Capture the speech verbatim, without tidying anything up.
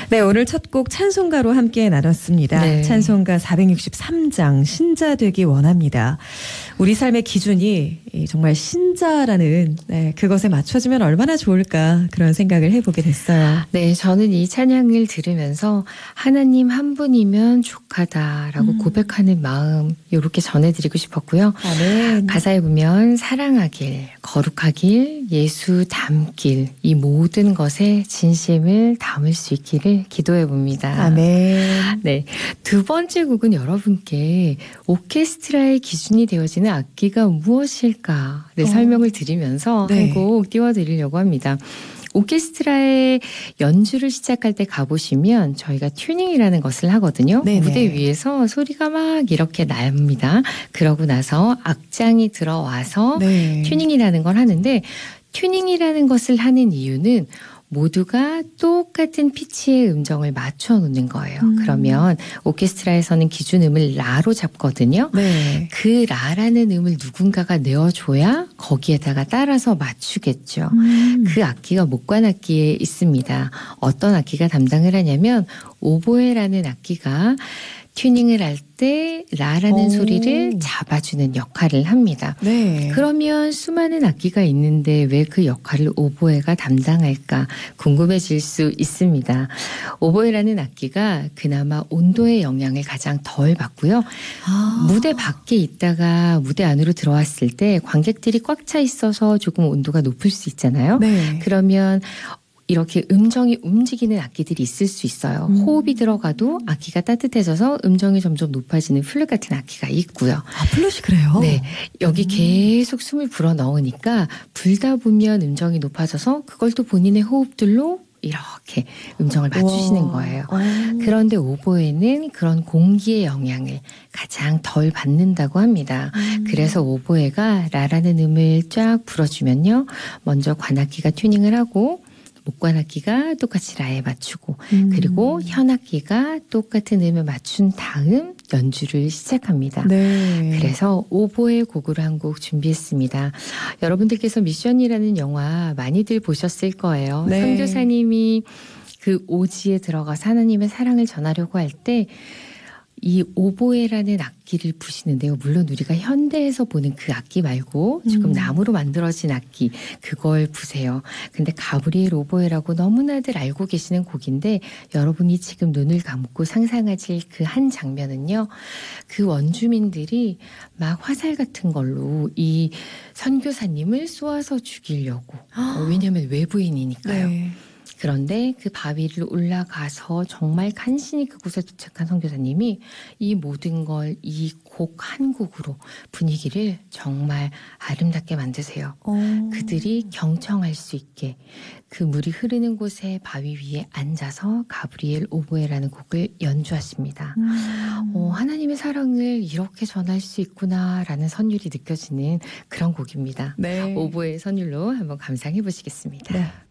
네, 오늘 첫 곡 찬송가로 함께 나눴습니다. 네. 찬송가 사백육십삼 장 신자 되기 원합니다. 우리 삶의 기준이 정말 신자라는 네, 그것에 맞춰지면 얼마나 좋을까 그런 생각을 해보게 됐어요. 네, 저는 이 찬양을 들으면서 하나님 한 분이면 족하다라고 음. 고백하는 마음 이렇게 전해드리고 싶었고요. 아멘. 가사에 보면 사랑하길, 거룩하길, 예수 닮길 이 모든 것에 진심을 담을 수 있기를 기도해 봅니다. 아멘. 네, 두 번째 곡은 여러분께 오케스트라의 기준이 되어지는 악기가 무엇일까를 어. 설명을 드리면서 네. 한 곡 띄워드리려고 합니다. 오케스트라의 연주를 시작할 때 가보시면 저희가 튜닝이라는 것을 하거든요. 네네. 무대 위에서 소리가 막 이렇게 납니다. 그러고 나서 악장이 들어와서 네. 튜닝이라는 걸 하는데 튜닝이라는 것을 하는 이유는 모두가 똑같은 피치의 음정을 맞춰 놓는 거예요. 음. 그러면 오케스트라에서는 기준음을 라로 잡거든요. 네. 그 라라는 음을 누군가가 내어줘야 거기에다가 따라서 맞추겠죠. 음. 그 악기가 목관악기에 있습니다. 어떤 악기가 담당을 하냐면 오보에라는 악기가 튜닝을 할 때 라라는 오. 소리를 잡아주는 역할을 합니다. 네. 그러면 수많은 악기가 있는데 왜 그 역할을 오보에가 담당할까 궁금해질 수 있습니다. 오보에라는 악기가 그나마 온도의 영향을 가장 덜 받고요. 아. 무대 밖에 있다가 무대 안으로 들어왔을 때 관객들이 꽉 차 있어서 조금 온도가 높을 수 있잖아요. 네. 그러면 이렇게 음정이 움직이는 악기들이 있을 수 있어요. 음. 호흡이 들어가도 악기가 따뜻해져서 음정이 점점 높아지는 플룻 같은 악기가 있고요. 아, 플룻이 그래요? 네, 여기 음. 계속 숨을 불어 넣으니까 불다 보면 음정이 높아져서 그걸 또 본인의 호흡들로 이렇게 음정을 맞추시는 우와. 거예요. 어. 그런데 오보에는 그런 공기의 영향을 가장 덜 받는다고 합니다. 음. 그래서 오보에가 라라는 음을 쫙 불어주면요. 먼저 관악기가 튜닝을 하고 목관악기가 똑같이 라에 맞추고 음. 그리고 현악기가 똑같은 음에 맞춘 다음 연주를 시작합니다. 네. 그래서 오보의 곡으로 한 곡 준비했습니다. 여러분들께서 미션이라는 영화 많이들 보셨을 거예요. 네. 선교사님이 그 오지에 들어가서 하나님의 사랑을 전하려고 할 때 이 오보에라는 악기를 부시는데요. 물론 우리가 현대에서 보는 그 악기 말고 지금 음. 나무로 만들어진 악기 그걸 부세요. 근데 가브리엘 오보에라고 너무나들 알고 계시는 곡인데 여러분이 지금 눈을 감고 상상하실 그 한 장면은요. 그 원주민들이 막 화살 같은 걸로 이 선교사님을 쏘아서 죽이려고. 어, 왜냐하면 외부인이니까요. 네. 그런데 그 바위를 올라가서 정말 간신히 그곳에 도착한 선교사님이 이 모든 걸 이 곡 한 곡으로 분위기를 정말 아름답게 만드세요. 어. 그들이 경청할 수 있게 그 물이 흐르는 곳에 바위 위에 앉아서 가브리엘 오보에라는 곡을 연주하십니다. 음. 어, 하나님의 사랑을 이렇게 전할 수 있구나라는 선율이 느껴지는 그런 곡입니다. 네. 오보의 선율로 한번 감상해 보시겠습니다. 네.